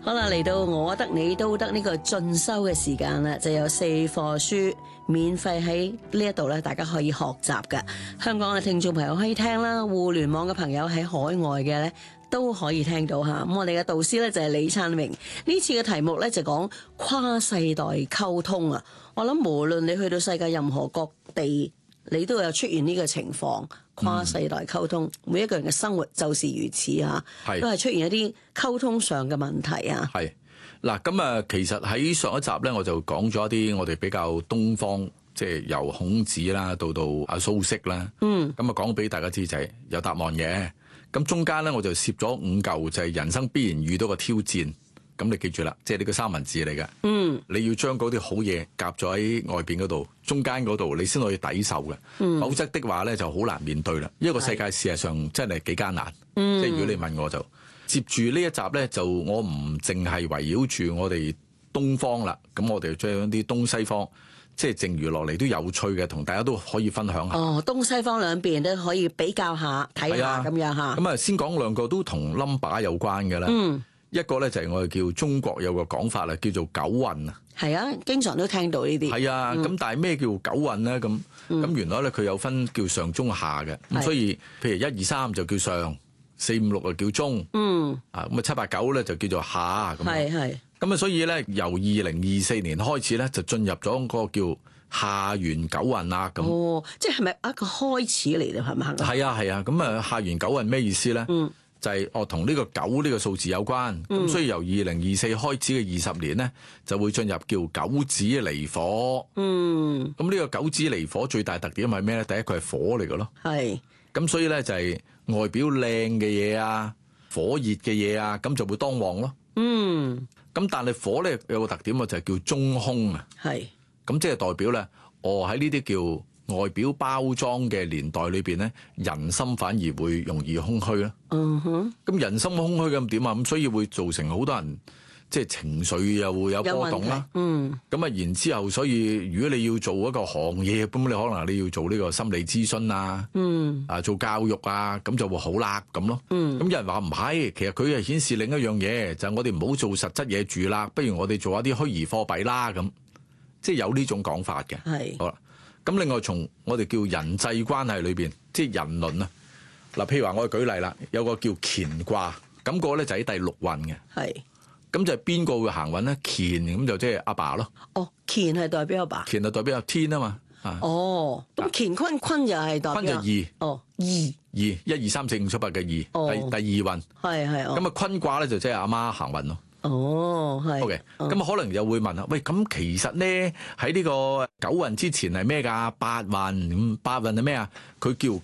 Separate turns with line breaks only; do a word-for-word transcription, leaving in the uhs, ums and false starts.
好啦，嚟到我得你都得呢個進修嘅時間啦，就有四課書免費喺呢一度咧，大家可以學習嘅。香港嘅聽眾朋友可以聽啦，互聯網嘅朋友喺海外嘅咧都可以聽到吓。咁我哋嘅導師咧就係李燦榮，呢次嘅題目咧就講跨世代溝通啊。我諗無論你去到世界任何各地，你都有出現呢個情況，跨世代溝通，嗯、每一個人嘅生活就是如此嚇，都係出現一啲溝通上嘅問題啊。
係嗱，咁啊，其實喺上一集咧，我就講咗一啲我哋比較東方，即係由孔子啦，到到阿蘇軾啦，嗯，咁啊講俾大家知就係有答案嘅。咁中間咧，我就攝咗五嚿，就係人生必然遇到嘅挑戰。咁你記住啦，即係呢個三文治嚟嘅。嗯，你要將嗰啲好嘢夾咗喺外邊嗰度，中間嗰度你先可以抵受嘅。嗯，否則的話咧就好難面對啦。因為個世界事實上真係幾艱難。嗯，即係如果你問我就接住呢一集咧，就我唔淨係圍繞住我哋東方啦，咁我哋將啲東西方即係剩餘落嚟都有趣嘅，同大家都可以分享下。
哦，東西方兩邊都可以比較下睇下咁樣嚇。
咁啊，先講兩個都同 number 有關嘅啦。嗯。一個咧就係我哋叫中國有個講法啦，叫做九運啊。
係啊，經常都聽到呢啲。係
啊，咁、嗯、但係咩叫九運咧？咁咁、嗯、原來咧佢有分叫上中下嘅，咁所以譬如一二三就叫上，四五六就叫中，嗯啊咁啊七八九咧就叫做下咁。係係。咁啊，所以咧由二零二四年開始咧就進入咗嗰個叫下元九運啦。咁
哦，即係咪一個開始嚟咧？係咪？
係啊係啊，咁啊下元九運咩意思咧？嗯。就係哦，同呢個九呢個數字有關，咁、嗯、所以由二零二四開始嘅二十年咧，就會進入叫九子離火。嗯，咁呢個九子離火最大特點係咩咧？第一，佢係火嚟嘅咯。係，咁所以咧就係外表靚嘅嘢啊，火熱嘅嘢啊，咁就會當旺咯。嗯，咁但係火咧有個特點啊，就係叫中空啊。係，咁即係代表咧，哦喺呢啲叫外表包裝嘅年代裏邊咧，人心反而會容易空虛啦。嗯哼，咁人心空虛咁點啊？咁所以會造成好多人即係情緒又會有波動啦。嗯，咁啊，然之後，所以如果你要做一個行業，咁你可能你要做呢個心理諮詢啊，嗯，啊做教育啊，咁就會好辣咁咯。嗯，咁有人話唔係，其實佢係顯示另一樣嘢，就係我哋唔好做實質嘢住啦，不如我哋做一啲虛擬貨幣啦，咁即係有呢種講法嘅。係，好啦。咁另外從我哋叫人際關係裏邊，即係人倫啊。嗱，譬如話我哋舉例啦，有個叫乾卦，咁個咧就喺第六運嘅。係，咁就係邊個會行運咧？乾咁就即係阿爸咯。哦，乾係代表阿爸。乾係代表阿天啊嘛。哦，咁乾坤坤就係代表。坤就二。哦，二。二，一二三四五七八嘅二。哦。第第二運。係係。咁啊，坤卦咧就即係阿媽行運咯。哦，係。OK，咁啊，可能又會問啊，喂，咁其實咧喺呢個九運之前係咩㗎？八運，咁八運係咩啊？佢叫